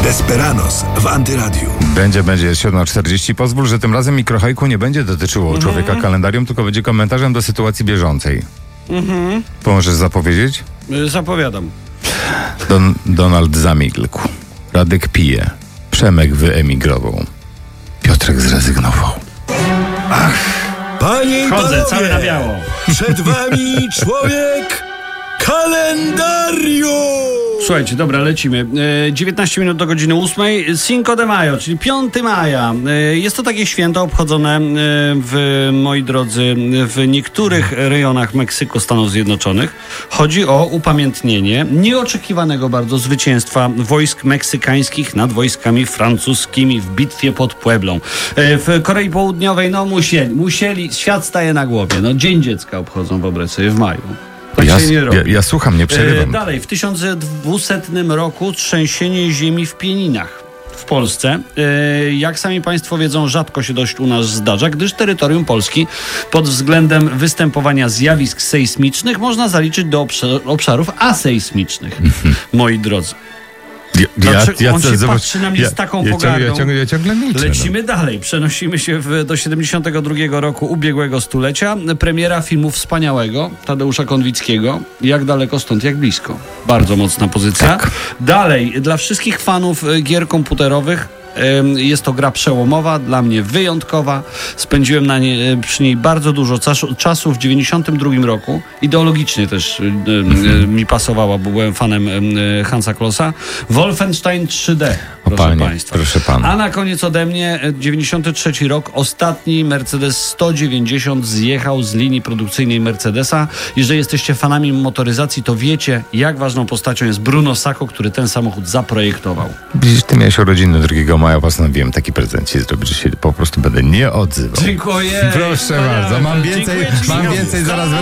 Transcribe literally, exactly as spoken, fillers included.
Desperados w Antyradiu. Będzie, będzie, jest siódma czterdzieści. Pozwól, że tym razem mikrohajku nie będzie dotyczyło mhm. człowieka kalendarium, tylko będzie komentarzem do sytuacji bieżącej. Mhm. Pomożesz zapowiedzieć? Zapowiadam. Don, Donald zamilkł. Radek pije. Przemek wyemigrował. Piotrek zrezygnował. Ach, panie i Chodzę, panowie, cały na biało. Przed wami człowiek kalendarium. Słuchajcie, dobra, lecimy. E, dziewiętnaście minut do godziny ósmej. Cinco de Mayo, czyli piątego maja. E, jest to takie święto obchodzone, e, w, moi drodzy, w niektórych rejonach Meksyku, Stanów Zjednoczonych. Chodzi o upamiętnienie nieoczekiwanego bardzo zwycięstwa wojsk meksykańskich nad wojskami francuskimi w bitwie pod Pueblą. E, w Korei Południowej, no musieli, musieli, świat staje na głowie. No, Dzień Dziecka obchodzą, wyobraź sobie, w maju. Tak ja, się nie robi. ja, ja słucham, nie przerywam. E, dalej, w tysiąc dwieście roku trzęsienie ziemi w Pieninach w Polsce. E, jak sami Państwo wiedzą, rzadko się dość u nas zdarza, gdyż terytorium Polski pod względem występowania zjawisk sejsmicznych można zaliczyć do obszar, obszarów asejsmicznych, moi drodzy. Ja, Dlaczego ja, on ja, się zobacz, patrzy na mnie ja, z taką ja, pogardą? Ja ciągle, ja ciągle milczę. Lecimy no. dalej. Przenosimy się w, do siedemdziesiątego drugiego roku ubiegłego stulecia. Premiera filmu wspaniałego Tadeusza Konwickiego. Jak daleko stąd, jak blisko. Bardzo mocna pozycja. Tak. Dalej, dla wszystkich fanów gier komputerowych jest to gra przełomowa, dla mnie wyjątkowa. Spędziłem na nie, przy niej bardzo dużo czasu, czasu w dziewięćdziesiątym drugim roku. Ideologicznie też mhm. mi pasowała, bo byłem fanem Hansa Klossa. Wolfenstein trzy D, proszę Panie, Państwa. proszę pana. A na koniec ode mnie dziewięćdziesiąty trzeci rok. Ostatni Mercedes sto dziewięćdziesiąt zjechał z linii produkcyjnej Mercedesa. Jeżeli jesteście fanami motoryzacji, to wiecie, jak ważną postacią jest Bruno Sacco, który ten samochód zaprojektował. Widzisz, ty miałeś urodziny drugiego maja, postanowiłem taki prezent ci zrobić, że się po prostu będę nie odzywał. Dziękuję. Proszę bardzo, mam więcej, mam więcej zaraz.